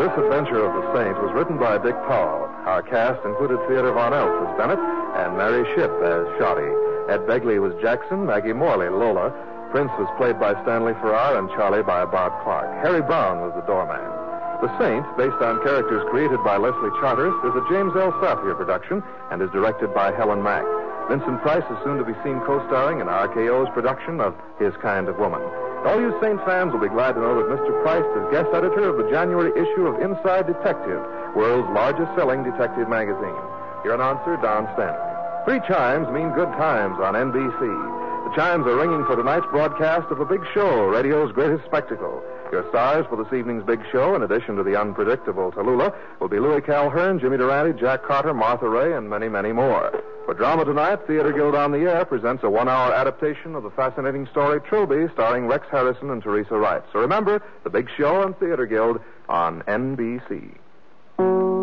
This Adventure of the Saint was written by Dick Powell. Our cast included Theodore Von Elf as Bennett and Mary Shipp as Shotty. Ed Begley was Jackson, Maggie Morley, Lola. Prince was played by Stanley Farrar and Charlie by Bob Clark. Harry Brown was the doorman. The Saint, based on characters created by Leslie Charteris, is a James L. Safier production and is directed by Helen Mack. Vincent Price is soon to be seen co-starring in RKO's production of His Kind of Woman. All you Saint fans will be glad to know that Mr. Price is guest editor of the January issue of Inside Detective, world's largest-selling detective magazine. Your announcer, Don Stanley. 3 chimes mean good times on NBC. The chimes are ringing for tonight's broadcast of The Big Show, radio's greatest spectacle. Your stars for this evening's Big Show, in addition to the unpredictable Tallulah, will be Louis Calhern, Jimmy Durante, Jack Carter, Martha Ray, and many, many more. For drama tonight, Theater Guild on the Air presents a 1-hour adaptation of the fascinating story Trilby, starring Rex Harrison and Teresa Wright. So remember, The Big Show and Theater Guild on NBC.